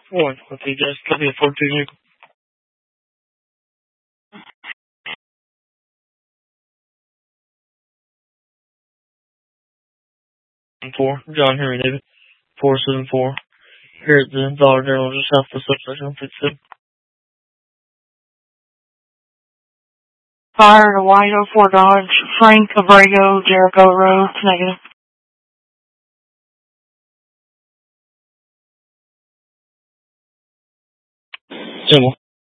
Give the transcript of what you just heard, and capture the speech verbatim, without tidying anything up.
One, with the just copy of fourteen. Four, John Henry David, four seven four. Here at the Dollar General, just south of subsection fifty-seven. Fire to White oh four Dodge, Frank Abrego, Jericho Road, negative. General.